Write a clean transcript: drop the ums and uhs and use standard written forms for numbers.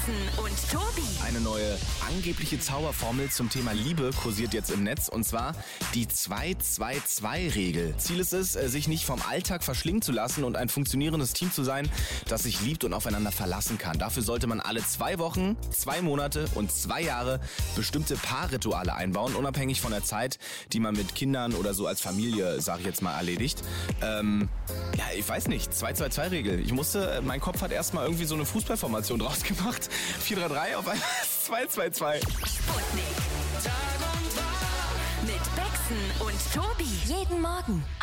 und Tobi. Eine neue angebliche Zauberformel zum Thema Liebe kursiert jetzt im Netz, und zwar die 2-2-2-Regel. Ziel ist es, sich nicht vom Alltag verschlingen zu lassen und ein funktionierendes Team zu sein, das sich liebt und aufeinander verlassen kann. Dafür sollte man alle 2 Wochen, 2 Monate und 2 Jahre bestimmte Paarrituale einbauen, unabhängig von der Zeit, die man mit Kindern oder so als Familie, sag ich jetzt mal, erledigt. Ja, ich weiß nicht, 2-2-2-Regel. Mein Kopf hat erstmal irgendwie so eine Fußballformation draus gemacht. 4-3-3 auf einmal 2-2-2. Sputnik. Tag und Tag mit Bexen und Tobi. Jeden Morgen